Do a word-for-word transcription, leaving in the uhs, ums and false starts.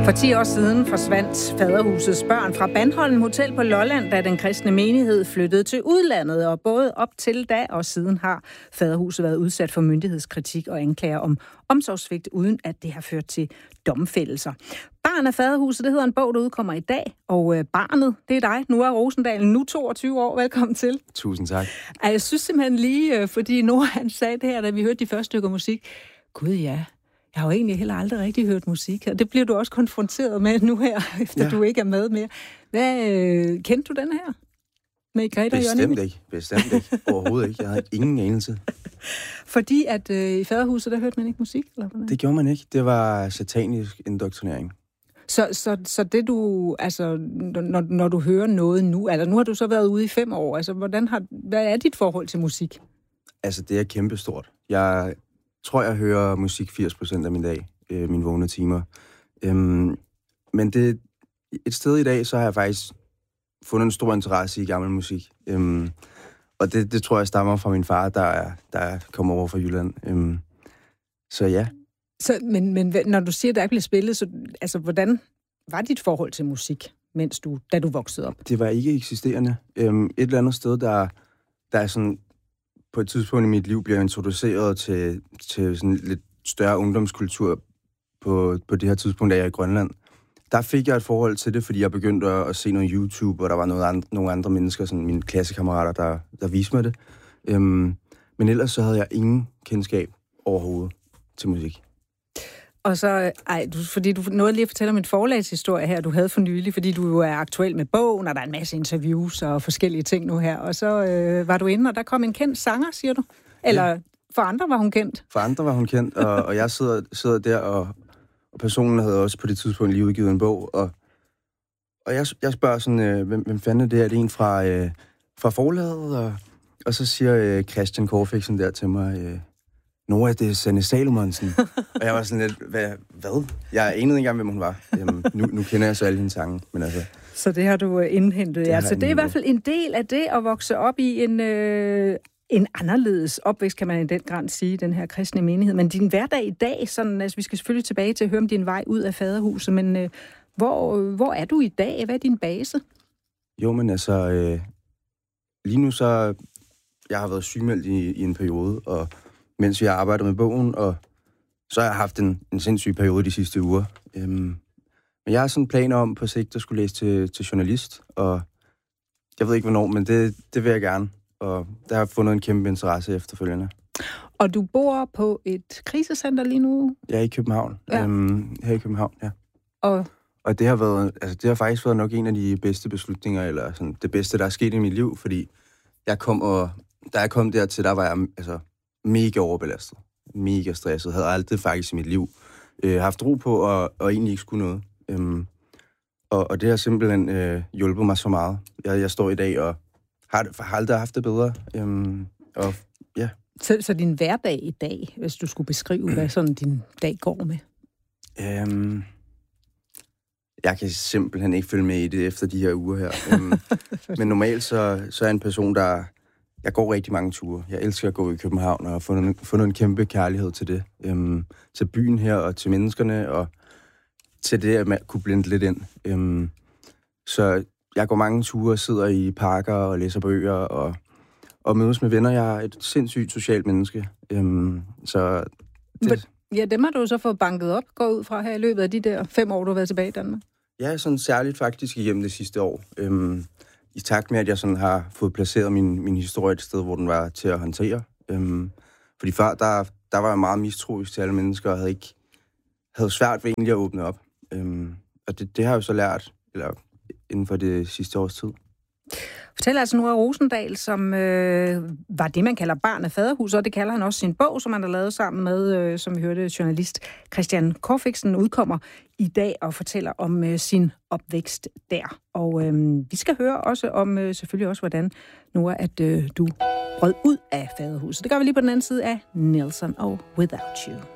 For ti år siden forsvandt Faderhusets børn fra Bandholm Hotel på Lolland, da den kristne menighed flyttede til udlandet. Og både op til da og siden har Faderhuset været udsat for myndighedskritik og anklager om omsorgssvigt, uden at det har ført til domfældelser. Barn af Faderhuset, det hedder en bog, der udkommer i dag. Og øh, barnet, det er dig, Noah Rosendal, nu toogtyve år. Velkommen til. Tusind tak. Jeg synes simpelthen lige, øh, fordi Noah han sagde det her, da vi hørte de første stykker musik. Gud ja. Jeg har jo egentlig heller aldrig rigtig hørt musik her. Det bliver du også konfronteret med nu her, efter ja. du ikke er med mere. Hvad, øh, kendte du den her? Med Greta og Bestemt ikke. Bestemt ikke. Overhovedet ikke. Jeg havde ingen anelse. Fordi at øh, i Faderhuset, der hørte man ikke musik? Eller hvordan? Det gjorde man ikke. Det var satanisk indoktrinering. Så, så, så det du, altså, når, når du hører noget nu, altså nu har du så været ude i fem år, altså hvordan har, hvad er dit forhold til musik? Altså det er kæmpestort. Jeg tror, jeg hører musik firs procent af min dag, øh, mine vågne timer. Øhm, men det, et sted i dag, så har jeg faktisk fundet en stor interesse i gammel musik. Øhm, og det, det tror jeg stammer fra min far, der, er, der kommer over fra Jylland. Øhm, så ja. Så, men, men når du siger, at der ikke blev spillet, så altså, hvordan var dit forhold til musik, mens du, da du voksede op? Det var ikke eksisterende. Øhm, et eller andet sted, der, der er sådan... På et tidspunkt i mit liv bliver jeg introduceret til, til sådan lidt større ungdomskultur på, på det her tidspunkt, da jeg er i Grønland. Der fik jeg et forhold til det, fordi jeg begyndte at, at se noget YouTube, og der var noget andre, nogle andre mennesker, sådan mine klassekammerater, der, der viste mig det. Øhm, men ellers så havde jeg ingen kendskab overhovedet til musik. Og så, ej, du, fordi du nåede lige at fortælle om en forlagshistorie her, du havde for nylig, fordi du jo er aktuel med bogen, og der er en masse interviews og forskellige ting nu her. Og så øh, var du inde, og der kom en kendt sanger, siger du? Eller ja. For andre var hun kendt? For andre var hun kendt, og, og jeg sidder, sidder der, og, og personen havde også på det tidspunkt lige udgivet en bog, og, og jeg, jeg spørger sådan, øh, hvem, hvem fanden er det? Er det en fra, øh, fra forlaget? Og, og så siger øh, Christian Korfiksen der til mig... Øh, Noah, det er Sanne Salomonsen. Og jeg var sådan lidt, hvad? hvad? Jeg anede ikke engang, hvem hun var. Jamen, nu, nu kender jeg så alle hendes sange, men altså... Så det har du indhentet, ja. Så det er i hvert fald en del af det at vokse op i en, øh, en anderledes opvækst, kan man i den grad sige, den her kristne menighed. Men din hverdag i dag, sådan, altså vi skal selvfølgelig tilbage til at høre om din vej ud af Faderhuset, men øh, hvor, hvor er du i dag? Hvad er din base? Jo, men altså, øh, lige nu så... Jeg har været sygemeldt i, i en periode, og... mens vi har arbejdet med bogen, og så har jeg haft en, en sindssyg periode de sidste uger. Øhm, men jeg har sådan planer om på sigt at skulle læse til, til journalist, og jeg ved ikke hvornår, men det, det vil jeg gerne. Og der har jeg fundet en kæmpe interesse efterfølgende. Og du bor på et krisecenter lige nu? Jeg er i København. Ja. Øhm, her i København, ja. Og, og det har været, altså det har faktisk været nok en af de bedste beslutninger, eller sådan det bedste, der er sket i mit liv, fordi jeg kom og, da jeg kom dertil, der var jeg, altså, mega overbelastet. Mega stresset. Havde aldrig faktisk i mit liv øh, haft ro på, og, og egentlig ikke skulle noget. Øhm, og, og det har simpelthen øh, hjulpet mig så meget. Jeg, jeg står i dag og har, har aldrig haft det bedre. Øhm, og, ja. så, så din hverdag i dag, hvis du skulle beskrive, hvad sådan din dag går med? Øhm, jeg kan simpelthen ikke følge med i det efter de her uger her. øhm, men normalt så, så er jeg en person, der... Jeg går rigtig mange ture. Jeg elsker at gå i København og har fundet, fundet en kæmpe kærlighed til det. Øhm, til byen her og til menneskerne og til det, at man kunne blende lidt ind. Øhm, så jeg går mange ture, sidder i parker og læser bøger og, og mødes med venner. Jeg er et sindssygt socialt menneske. Øhm, så det... Ja, dem har du så fået banket op, går ud fra her i løbet af de der fem år, du har været tilbage i Danmark. Ja, sådan særligt faktisk igennem det sidste år. Øhm, I takt med, at jeg sådan har fået placeret min, min historie et sted, hvor den var til at håndtere. Øhm, fordi før, der, der var jeg meget mistroisk til alle mennesker, og havde, ikke, havde svært ved egentlig at åbne op. Øhm, og det, det har jeg jo så lært eller, inden for det sidste års tid. Fortæller altså Noah Rosendal, som øh, var det, man kalder barn af Faderhuset, og det kalder han også sin bog, som han har lavet sammen med, øh, som vi hørte, journalist Christian Korfiksen, udkommer i dag og fortæller om øh, sin opvækst der. Og øh, vi skal høre også om, øh, selvfølgelig også, hvordan, Noah, at øh, du brød ud af Faderhuset. Det gør vi lige på den anden side af Nelson og Without You.